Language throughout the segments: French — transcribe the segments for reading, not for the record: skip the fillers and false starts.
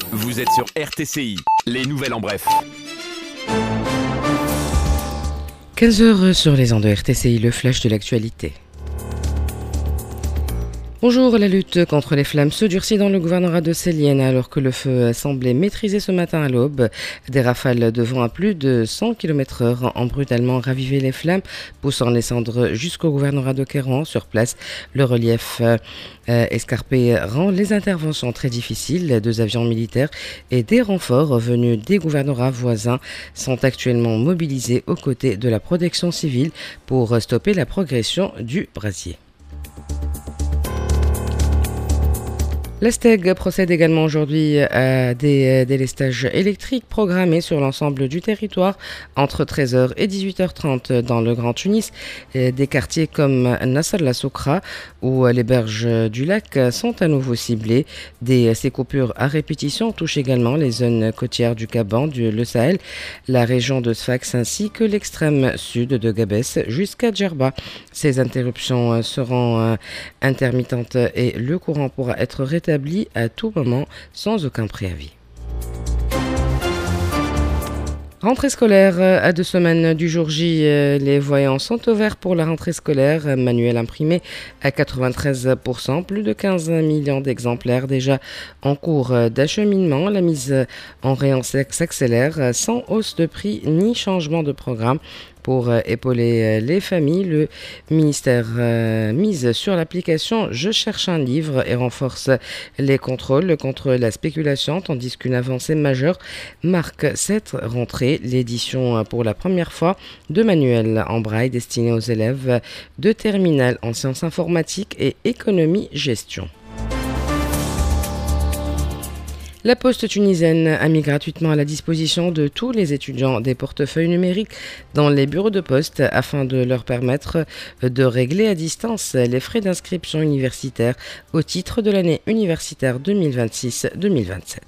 Vous êtes sur RTCI, les nouvelles en bref. 15h sur les ondes de RTCI, le flash de l'actualité. Bonjour, la lutte contre les flammes se durcit dans le gouvernorat de Célienne alors que le feu semblait maîtrisé ce matin à l'aube. Des rafales de vent à plus de 100 km/h ont brutalement ravivé les flammes, poussant les cendres jusqu'au gouvernorat de Queyron. Sur place, le relief escarpé rend les interventions très difficiles. 2 avions militaires et des renforts venus des gouvernorats voisins sont actuellement mobilisés aux côtés de la protection civile pour stopper la progression du brasier. L'Asteg procède également aujourd'hui à des délestages électriques programmés sur l'ensemble du territoire entre 13h et 18h30 dans le Grand Tunis. Des quartiers comme Nasser la Soukra ou les berges du lac sont à nouveau ciblés. Ces coupures à répétition touchent également les zones côtières du Caban, le Sahel, la région de Sfax ainsi que l'extrême sud de Gabès jusqu'à Djerba. Ces interruptions seront intermittentes et le courant pourra être rétabli à tout moment sans aucun préavis. Rentrée scolaire à 2 semaines du jour J, les voyants sont ouverts pour la rentrée scolaire. Manuel imprimé à 93%, plus de 15 millions d'exemplaires déjà en cours d'acheminement. La mise en rayon s'accélère sans hausse de prix ni changement de programme. Pour épauler les familles, le ministère mise sur l'application Je cherche un livre et renforce les contrôles contre la spéculation, tandis qu'une avancée majeure marque cette rentrée, l'édition pour la première fois de manuels en braille destinés aux élèves de terminale en sciences informatiques et économie-gestion. La Poste tunisienne a mis gratuitement à la disposition de tous les étudiants des portefeuilles numériques dans les bureaux de poste afin de leur permettre de régler à distance les frais d'inscription universitaire au titre de l'année universitaire 2026-2027.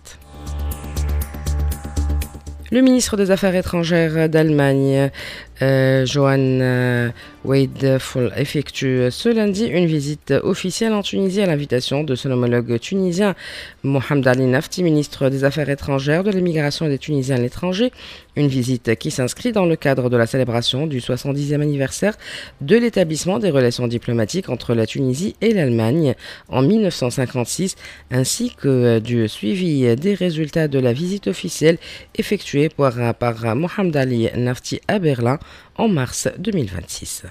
Le ministre des Affaires étrangères d'Allemagne, Johann Weidfull, effectue ce lundi une visite officielle en Tunisie à l'invitation de son homologue tunisien Mohamed Ali Nafti, ministre des Affaires étrangères, de l'immigration et des Tunisiens à l'étranger. Une visite qui s'inscrit dans le cadre de la célébration du 70e anniversaire de l'établissement des relations diplomatiques entre la Tunisie et l'Allemagne en 1956, ainsi que du suivi des résultats de la visite officielle effectuée par Mohamed Ali Nafti à Berlin en mars 2026.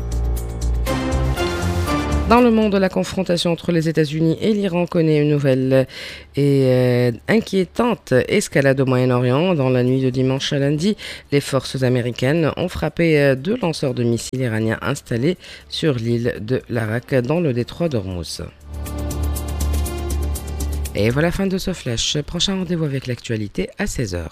Dans le monde, la confrontation entre les États-Unis et l'Iran connaît une nouvelle et inquiétante escalade au Moyen-Orient. Dans la nuit de dimanche à lundi, les forces américaines ont frappé 2 lanceurs de missiles iraniens installés sur l'île de l'Arak dans le détroit d'Ormuz. Et voilà la fin de ce flash. Prochain rendez-vous avec l'actualité à 16h.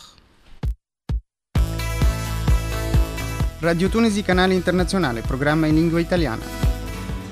Radio Tunisi, canale internazionale, programma in lingua italiana.